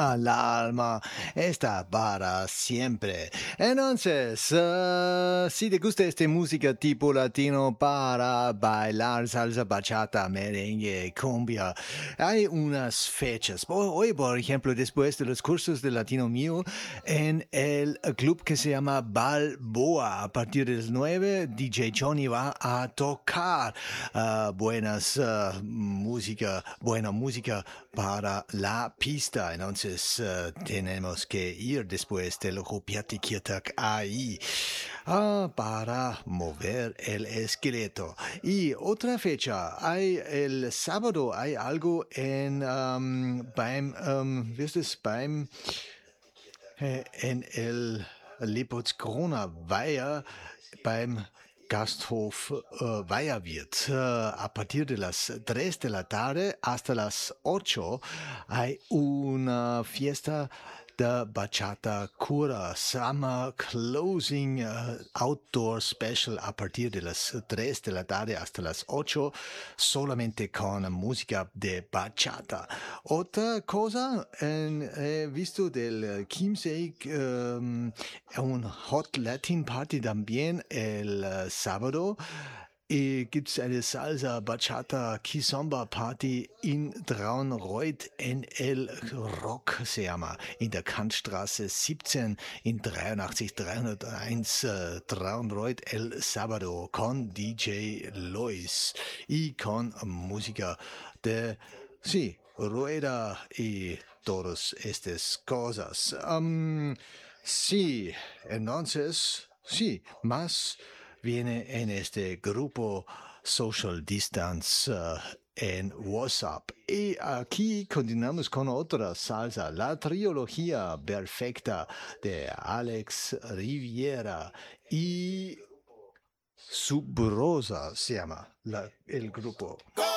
la alma está para siempre. Entonces, si te gusta esta música tipo latino para bailar salsa, bachata, merengue, cumbia, hay unas fechas. Hoy, por ejemplo, después de los cursos de latino mío, en el club que se llama Balboa, a partir de las 9, DJ Johnny va a tocar buena música para la pista. Entonces tenemos que ir después del Hopiati Kietak ahí para mover el esqueleto. Y otra fecha, hay el sábado, hay algo en wie ist es, en el Lipots Corona Weiher beim Gasthof Weiherwirt. A partir de las 3 de la tarde hasta las 8 hay una fiesta de Bachata Cura Summer Closing Outdoor Special a partir de las 3 de la tarde hasta las 8 solamente con música de bachata. Otra cosa, he visto del 15 un Hot Latin Party también el sábado. Y gibt es eine Salsa, Bachata, Kizomba Party in Traunreuth en el Rock se llama, in der Kantstraße 17 in 83 301 Traunreuth el sábado con DJ Lois y con música de, sí, rueda y todas estas cosas. Sí, entonces, sí, más viene en este grupo Social Distance en WhatsApp. Y aquí continuamos con otra salsa, la trilogía perfecta de Alex Riviera y Subrosa se llama el grupo.